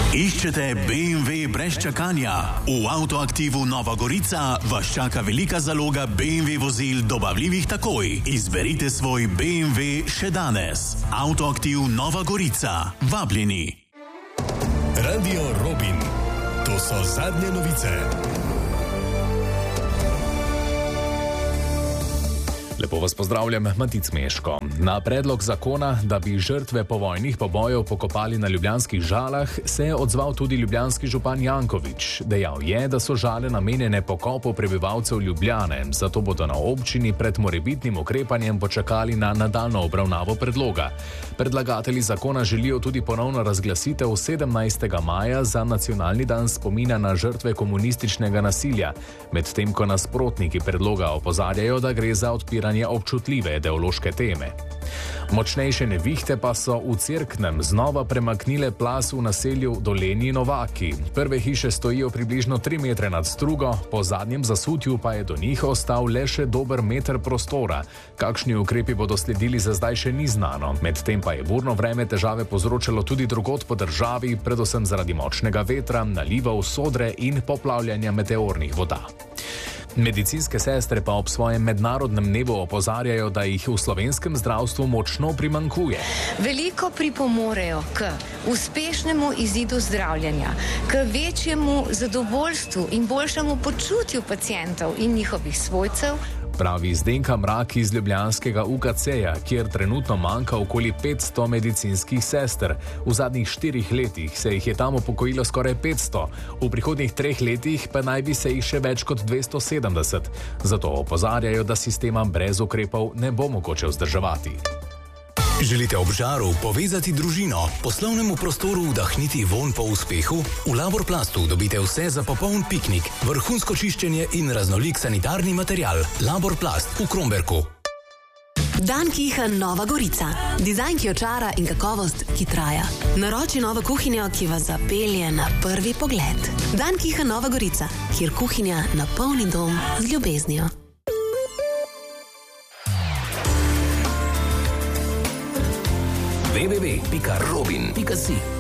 Iščete BMW brez čakanja? V Avtoaktivu Nova Gorica vas čaka velika zaloga BMW vozil dobavljivih takoj. Izberite svoj BMW še danes. Avtoaktiv Nova Gorica. Vabljeni. Radio Robin. To so zadnje novice. Lepo vas pozdravljam, Matic Meško. Na predlog zakona, da bi žrtve povojnih pobojev pokopali na ljubljanskih Žalah, se je odzval tudi ljubljanski župan Janković. Dejal je, da so žale namenjene pokopu prebivalcev Ljubljane, zato bodo na občini pred morebitnim ukrepanjem počakali na nadaljnjo obravnavo predloga. Predlagatelji zakona želijo tudi ponovno razglasitev 17. maja za nacionalni dan spomina na žrtve komunističnega nasilja, medtem ko nasprotniki predloga opozarjajo, da gre za odpiranje občutljive ideološke teme. Močnejše nevihte pa so v Cerknem znova premaknile plaz v naselju Dolenji Novaki. Prve hiše stojijo približno 3 metre nad strugo, po zadnjem zasutju pa je do njih ostal le še dober meter prostora. Kakšni ukrepi bodo sledili, za zdaj še ni znano. Medtem pa je burno vreme težave povzročalo tudi drugod po državi, predvsem zaradi močnega vetra, nalivov, sodre in poplavljanja meteornih voda. Medicinske sestre pa ob svojem mednarodnem dnevu opozarjajo, da jih v slovenskem zdravstvu močno primanjkuje. Veliko pripomorejo k uspešnemu izidu zdravljenja, k večjemu zadovoljstvu in boljšemu počutju pacientov in njihovih svojcev, pravi Zdenka Mrak iz ljubljanskega UKC-ja, kjer trenutno manjka okoli 500 medicinskih sester. V zadnjih 4 letih se jih je tam upokojilo skoraj 500, v prihodnjih 3 letih pa naj bi se jih še več kot 270. Zato opozarjajo, da sistema brez ukrepov ne bo mogoče vzdrževati. Želite ob žaru povezati družino, poslovnemu prostoru vdahniti vonj po uspehu? V Laborplastu dobite vse za popoln piknik, vrhunsko čiščenje in raznolik sanitarni material. Laborplast v Kromberku. Dan Kiha Nova Gorica. Dizajn, ki očara in kakovost, ki traja. Naroči novo kuhinjo, ki vas zapelje na prvi pogled. Dan Kiha Nova Gorica, kjer kuhinja napolni dom z ljubeznijo. www.robin.si